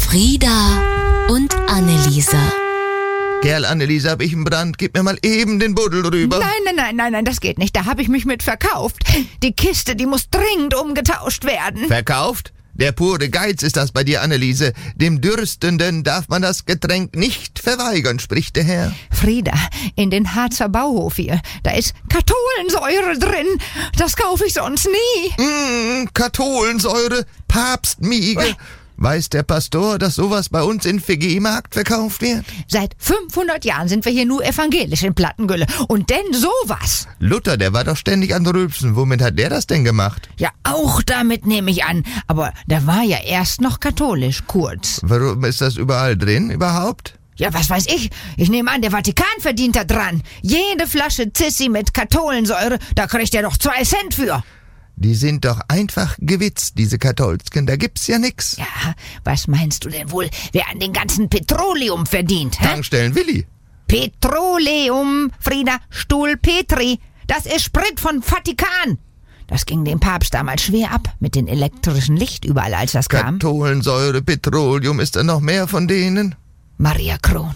Frieda und Anneliese. Kerl, Anneliese, hab ich einen Brand? Gib mir mal eben den Buddel rüber. Nein, das geht nicht. Da habe ich mich mit verkauft. Die Kiste, die muss dringend umgetauscht werden. Verkauft? Der pure Geiz ist das bei dir, Anneliese. Dem Dürstenden darf man das Getränk nicht verweigern, spricht der Herr. Frieda, in den Harzer Bauhof hier, da ist Katholensäure drin. Das kaufe ich sonst nie. Katholensäure, Papstmiege. Weiß der Pastor, dass sowas bei uns in Vigimarkt verkauft wird? Seit 500 Jahren sind wir hier nur evangelisch in Plattengülle. Und denn sowas. Luther, der war doch ständig an Rülpsen. Womit hat der das denn gemacht? Ja, auch damit nehme ich an. Aber der war ja erst noch katholisch, kurz. Warum ist das überall drin überhaupt? Ja, was weiß ich? Ich nehme an, der Vatikan verdient da dran. Jede Flasche Zissi mit Katholensäure, da kriegt er doch 2 Cent für. Die sind doch einfach gewitzt, diese Katholsken. Da gibt's ja nix. Ja, was meinst du denn wohl, wer an den ganzen Petroleum verdient? Tankstellen Willi. Petroleum, Frieda, Stuhl Petri. Das ist Sprit von Vatikan. Das ging dem Papst damals schwer ab mit den elektrischen Licht überall, als das kam. Katholensäure, Petroleum, ist da noch mehr von denen? Maria Kron.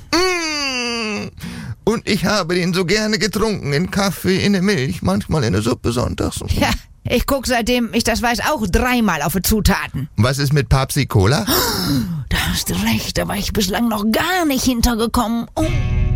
Und ich habe den so gerne getrunken, in Kaffee, in der Milch, manchmal in der Suppe sonntags. Ja, ich guck seitdem ich das weiß auch 3-mal auf die Zutaten. Was ist mit Papsi Cola? Da hast du recht, da war ich bislang noch gar nicht hintergekommen. Oh.